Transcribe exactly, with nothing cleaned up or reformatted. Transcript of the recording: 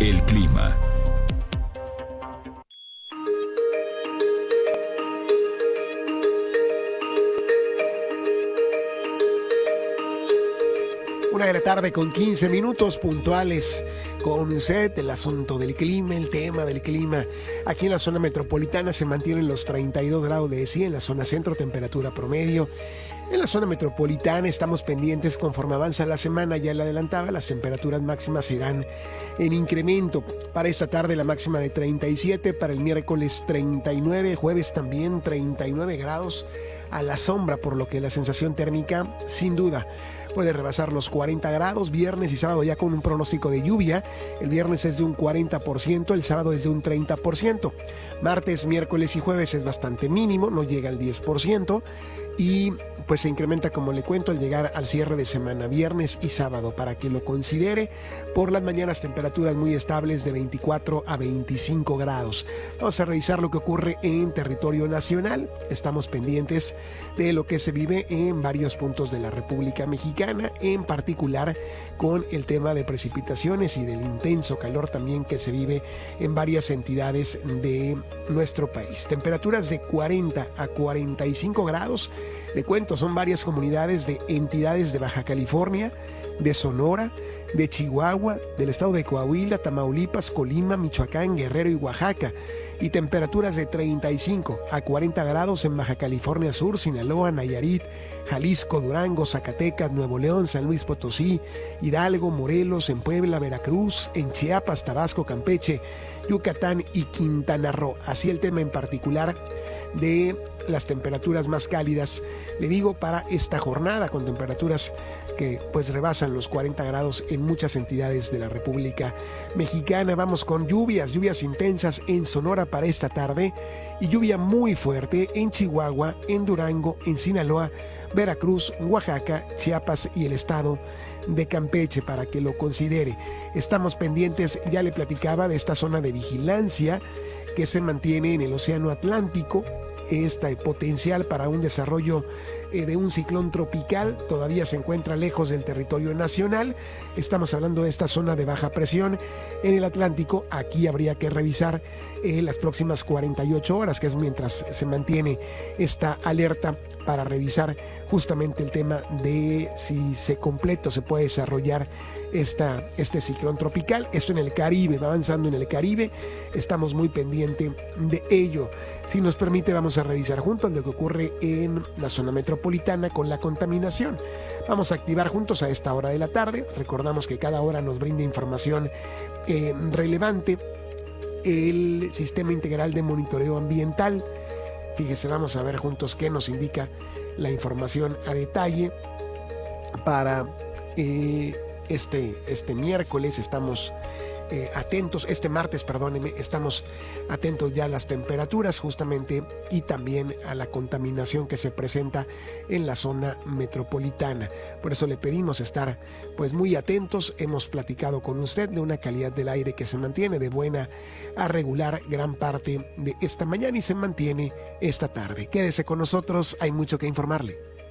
El clima. Una de la tarde con quince minutos puntuales con set, el asunto del clima, el tema del clima. Aquí en la zona metropolitana se mantienen los treinta y dos grados de decía, en la zona centro temperatura promedio. En la zona metropolitana estamos pendientes conforme avanza la semana, ya le adelantaba, las temperaturas máximas irán en incremento. Para esta tarde la máxima de treinta y siete, para el miércoles treinta y nueve, jueves también treinta y nueve grados a la sombra, por lo que la sensación térmica sin duda puede rebasar los cuarenta grados. Viernes y sábado ya con un pronóstico de lluvia. El viernes es de un cuarenta por ciento, el sábado es de un treinta por ciento. Martes, miércoles y jueves es bastante mínimo, no llega al diez por ciento. Y pues se incrementa, como le cuento, al llegar al cierre de semana, viernes y sábado, para que lo considere. Por las mañanas temperaturas muy estables de veinticuatro a veinticinco grados. Vamos a revisar lo que ocurre en territorio nacional. Estamos pendientes de lo que se vive en varios puntos de la República Mexicana, en particular con el tema de precipitaciones y del intenso calor también que se vive en varias entidades de nuestro país. Temperaturas de cuarenta a cuarenta y cinco grados. Le cuento, son varias comunidades de entidades de Baja California, de Sonora, de Chihuahua, del estado de Coahuila, Tamaulipas, Colima, Michoacán, Guerrero y Oaxaca. Y temperaturas de treinta y cinco a cuarenta grados en Baja California Sur, Sinaloa, Nayarit, Jalisco, Durango, Zacatecas, Nuevo León, San Luis Potosí, Hidalgo, Morelos, en Puebla, Veracruz, en Chiapas, Tabasco, Campeche, Yucatán y Quintana Roo. Así el tema en particular de las temperaturas más cálidas, le digo, para esta jornada, con temperaturas que pues rebasan los cuarenta grados en muchas entidades de la República Mexicana. Vamos con lluvias, lluvias intensas en Sonora para esta tarde y lluvia muy fuerte en Chihuahua, en Durango, en Sinaloa, Veracruz, Oaxaca, Chiapas y el estado de Campeche, para que lo considere. Estamos pendientes, ya le platicaba, de esta zona de vigilancia que se mantiene en el Océano Atlántico. Este potencial para un desarrollo eh, de un ciclón tropical todavía se encuentra lejos del territorio nacional. Estamos hablando de esta zona de baja presión en el Atlántico. Aquí habría que revisar eh, las próximas cuarenta y ocho horas, que es mientras se mantiene esta alerta, para revisar justamente el tema de si se completa o se puede desarrollar esta, este ciclón tropical. Esto en el Caribe, va avanzando en el Caribe, estamos muy pendientes de ello. Si nos permite, vamos a revisar juntos lo que ocurre en la zona metropolitana con la contaminación. Vamos a activar juntos a esta hora de la tarde. Recordamos que cada hora nos brinda información eh, relevante el Sistema Integral de Monitoreo Ambiental. Fíjese, vamos a ver juntos qué nos indica la información a detalle para eh, este, este miércoles. Estamos eh, atentos, este martes, perdóneme, estamos atentos ya a las temperaturas justamente y también a la contaminación que se presenta en la zona metropolitana. Por eso le pedimos estar pues muy atentos. Hemos platicado con usted de una calidad del aire que se mantiene de buena a regular gran parte de esta mañana y se mantiene esta tarde. Quédese con nosotros, hay mucho que informarle.